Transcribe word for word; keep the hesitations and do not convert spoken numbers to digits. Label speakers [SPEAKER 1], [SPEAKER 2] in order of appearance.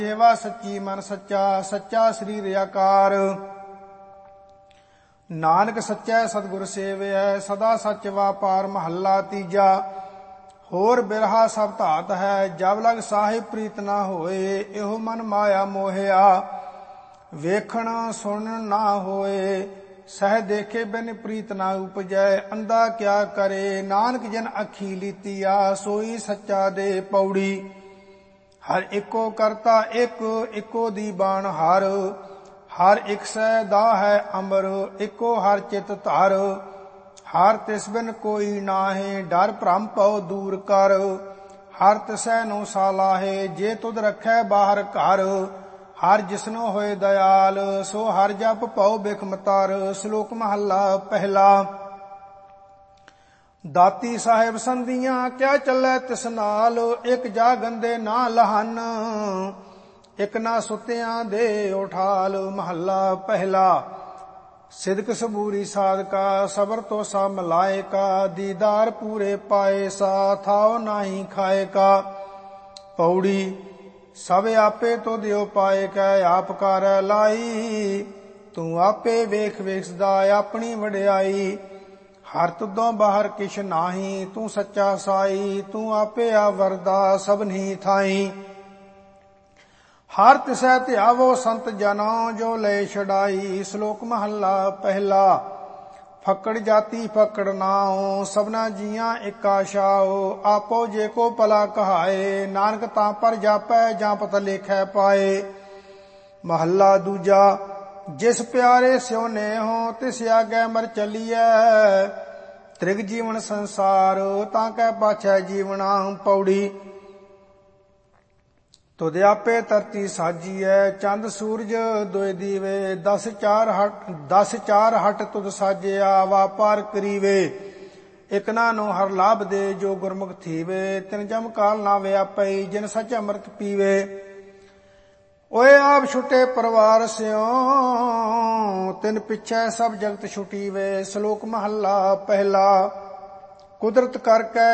[SPEAKER 1] ਸੇਵਾ ਸੱਚੀ ਮਨ ਸੱਚਾ, ਸੱਚਾ ਸਰੀਰ ਆਕਾਰ। ਨਾਨਕ ਸੱਚੈ ਸਤਿਗੁਰ ਸੇਵਿਐ, ਸਦਾ ਸੱਚ ਵਾਪਾਰ। ਮਹੱਲਾ ਤੀਜਾ। ਹੋਰ ਬਿਰਹਾ ਸਭ ਧਾਤ ਹੈ, ਜਬ ਲਗ ਸਾਹਿਬ ਪ੍ਰੀਤ ਨਾ ਹੋਏ। ਇਹੋ ਮਨ ਮਾਇਆ ਮੋਹਿਆ, ਵੇਖਣ ਸੁਣਨ ਨਾ ਹੋਏ। ਸਹਿ ਦੇਖੇ ਬਿਨ ਪ੍ਰੀਤ ਨਾ ਉਪਜੈ, ਅੰਧਾ ਕਿਆ ਕਰੇ। ਨਾਨਕ ਜਨ ਅੱਖੀ ਲੀਤੀਆ, ਸੋਈ ਸੱਚਾ ਦੇ ਪੌੜੀ। ਹਰ ਇੱਕੋ ਕਰਤਾ ਇੱਕ, ਇੱਕੋ ਦੀ ਬਾਣ ਹਰ। ਹਰ ਇੱਕ ਸੈ ਦਾ ਹੈ ਅਮਰ, ਇੱਕੋ ਹਰ ਚਿਤ ਧਰ। ਹਰ ਤਿਸ ਬਿਨ ਕੋਈ ਨਾਹੇ, ਡਰ ਭ੍ਰਮ ਭਉ ਦੂਰ ਕਰ। ਹਰ ਤਿਸੈ ਨੂੰ ਸਾਲਾਹੇ, ਜੇ ਤੁਧ ਰੱਖੈ ਬਾਹਰ ਘਰ। ਹਰ ਜਿਸਨੋ ਹੋਏ ਦਇਆਲ, ਸੋ ਹਰ ਜਪ ਭਉ ਬਿਖਮ ਤਰ। ਸ਼ਲੋਕ ਮਹੱਲਾ ਪਹਿਲਾ। ਦਾਤੀ ਸਾਹਿਬ ਸੰਧੀਆਂ, ਕਿਆ ਚੱਲੈ ਤਿਸ ਨਾਲ। ਇੱਕ ਜਾ ਗੰਦੇ ਨਾ ਲਹਨ, ਇੱਕ ਨਾ ਸੁੱਤਿਆਂ ਦੇ ਉਠਾਲ। ਮਹੱਲਾ ਪਹਿਲਾ। ਸਿਦਕ ਸਬੂਰੀ ਸਾਧਕਾ, ਸਬਰ ਤੋ ਸਾ ਮਲਾਇਕਾ। ਦੀਦਾਰ ਪੂਰੇ ਪਾਏ ਸਾ, ਥਾਉ ਨਾਹੀ ਖਾਏ ਕਾ। ਪੌੜੀ। ਸਭ ਆਪੇ ਤੋ ਦਿਓ ਪਾਏ ਕੈ, ਆਪ ਕਰੈ ਲਾਈ। ਤੂੰ ਆਪੇ ਵੇਖ ਵੇਖਦਾ ਆਪਣੀ ਵਡਿਆਈ। ਹਰ ਤੁਧੋਂ ਬਾਹਰ ਕਿਛ ਨਾਹੀ, ਤੂੰ ਸੱਚਾ ਸਾਈ। ਤੂੰ ਆਪੇ ਆਵਰਦਾ ਸਭਨੀ ਥਾਈ। ਹਰ ਤਿਸੈ ਧਿਆਵੋ ਸੰਤ ਜਨੋ, ਜੋ ਲੈ ਛਡਾਈ। ਸ਼ਲੋਕ ਮਹੱਲਾ ਪਹਿਲਾ। ਫੱਕੜ ਜਾਤੀ ਫੱਕੜ ਨਾਉ, ਸਭਨਾ ਜੀਆਂ ਏਕਾ ਛਾਉ। ਆਪੋ ਜੇ ਕੋ ਭਲਾ ਕਹਾਏ, ਨਾਨਕ ਤਾਂ ਪਰ ਜਾਪੈ, ਜਾਂ ਪਤ ਲੇਖੈ ਪਾਏ। ਮਹੱਲਾ ਦੂਜਾ। ਜਿਸ ਪਿਆਰੇ ਸਿਉ ਨੇਹੋ, ਤਿਸ ਆਗੇ ਮਰ ਚਲੀਐ। ਤ੍ਰਿਗ ਜੀਵਨ ਸੰਸਾਰ, ਤਾਂ ਕੈ ਪਾਛੈ ਜੀਵਨਾ। ਪੌੜੀ। ਤੁਧ ਆਪੇ ਧਰਤੀ ਸਾਜੀਐ, ਚੰਦ ਸੂਰਜ ਦੋਇ ਦੀਵੇ। ਦਸ ਚਾਰ ਹਟ ਦਸ ਚਾਰ ਹਟ ਤੁਧ ਸਾਜਿਆ, ਵਾਪਾਰ ਕਰੀਵੇ। ਇਕ ਨਾ ਨੂੰ ਹਰ ਲਾਭ ਦੇ, ਜੋ ਗੁਰਮੁਖ ਥੀਵੇ। ਤਿਨ ਜਮ ਕਾਲ ਨਾ ਵਿਆਪਈ, ਜਿਨ ਸਚ ਅੰਮ੍ਰਿਤ ਪੀਵੇ। ਓਏ ਆਪ ਛੁਟੇ ਪਰਿਵਾਰ ਸਿਓ, ਤਿਨ ਪਿਛੈ ਸਭ ਜਗਤ ਛੁਟੀਵੇ। ਸ਼ਲੋਕ ਮਹੱਲਾ ਪਹਿਲਾ। ਕੁਦਰਤ ਕਰਕੇ